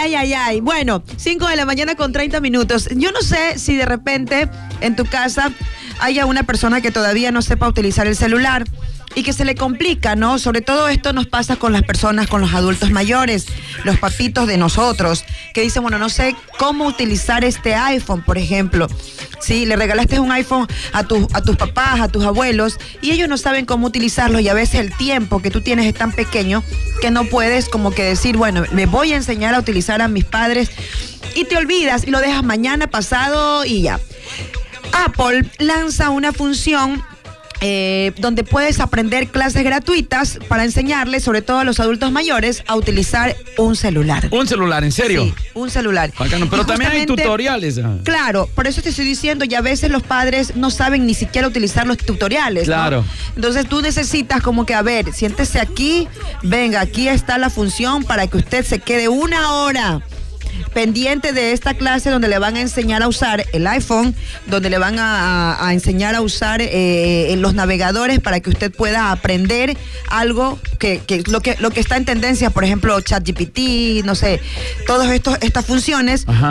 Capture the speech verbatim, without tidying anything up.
Ay, ay, ay. Bueno, cinco de la mañana con treinta minutos. Yo no sé si de repente en tu casa haya una persona que todavía no sepa utilizar el celular y que se le complica, ¿no? Sobre todo esto nos pasa con las personas, con los adultos mayores, los papitos de nosotros, que dicen, bueno, no sé cómo utilizar este iPhone, por ejemplo. Sí, le regalaste un iPhone a, tu, a tus papás, a tus abuelos, y ellos no saben cómo utilizarlo, y a veces el tiempo que tú tienes es tan pequeño que no puedes como que decir, bueno, le voy a enseñar a utilizar a mis padres, y te olvidas y lo dejas mañana, pasado y ya. Apple lanza una función Eh, donde puedes aprender clases gratuitas para enseñarles, sobre todo a los adultos mayores, a utilizar un celular. ¿Un celular? ¿En serio? Sí, un celular. Bacano, pero también hay tutoriales. Claro, por eso te estoy diciendo, y a veces los padres no saben ni siquiera utilizar los tutoriales. Claro. ¿no? Entonces tú necesitas como que, a ver, siéntese aquí, venga, aquí está la función para que usted se quede una hora pendiente de esta clase donde le van a enseñar a usar el iPhone, donde le van a, a, a enseñar a usar eh, los navegadores para que usted pueda aprender algo que, que, lo que lo que está en tendencia, por ejemplo, ChatGPT, no sé, todas estas funciones. Ajá.